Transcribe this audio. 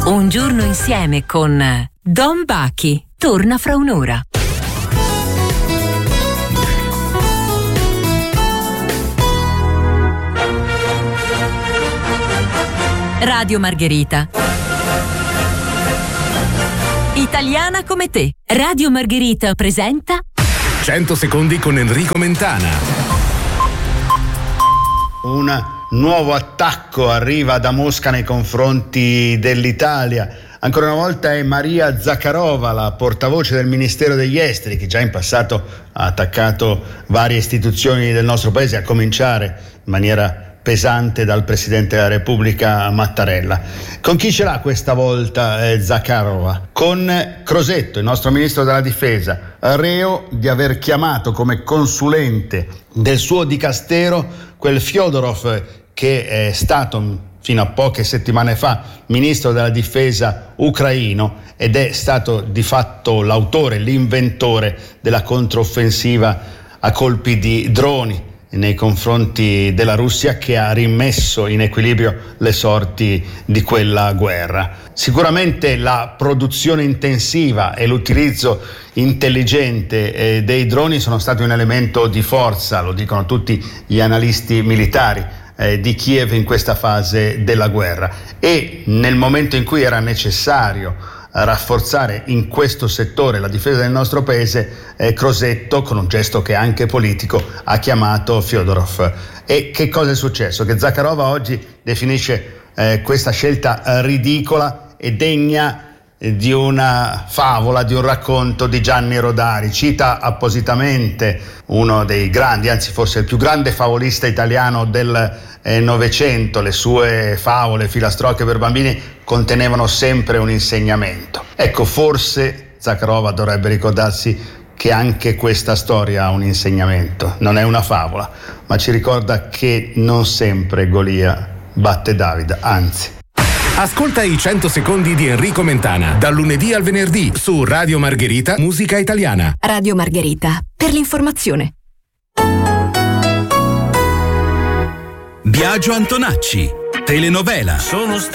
Un giorno insieme con Don Bachi. Torna fra un'ora. Radio Margherita. Italiana come te. Radio Margherita presenta 100 secondi con Enrico Mentana. Un nuovo attacco arriva da Mosca nei confronti dell'Italia. Ancora una volta è Maria Zakharova, la portavoce del Ministero degli Esteri, che già in passato ha attaccato varie istituzioni del nostro paese, a cominciare in maniera pesante dal Presidente della Repubblica Mattarella. Con chi ce l'ha questa volta Zakharova? Con Crosetto, il nostro Ministro della Difesa, reo di aver chiamato come consulente del suo dicastero quel Fyodorov che è stato fino a poche settimane fa Ministro della Difesa ucraino ed è stato di fatto l'autore, l'inventore della controffensiva a colpi di droni nei confronti della Russia, che ha rimesso in equilibrio le sorti di quella guerra. Sicuramente la produzione intensiva e l'utilizzo intelligente dei droni sono stati un elemento di forza, lo dicono tutti gli analisti militari di Kiev in questa fase della guerra, e nel momento in cui era necessario rafforzare in questo settore la difesa del nostro paese, Crosetto, con un gesto che è anche politico, ha chiamato Fyodorov. E che cosa è successo? Che Zakharova oggi definisce questa scelta ridicola e degna di una favola, di un racconto di Gianni Rodari. Cita appositamente uno dei grandi, anzi forse il più grande favolista italiano del Novecento. Le sue favole, filastrocche per bambini, contenevano sempre un insegnamento. Ecco, forse Zakharova dovrebbe ricordarsi che anche questa storia ha un insegnamento. Non è una favola, ma ci ricorda che non sempre Golia batte Davide, anzi. Ascolta i 100 secondi di Enrico Mentana, dal lunedì al venerdì su Radio Margherita, musica italiana. Radio Margherita, per l'informazione. Biagio Antonacci, telenovela.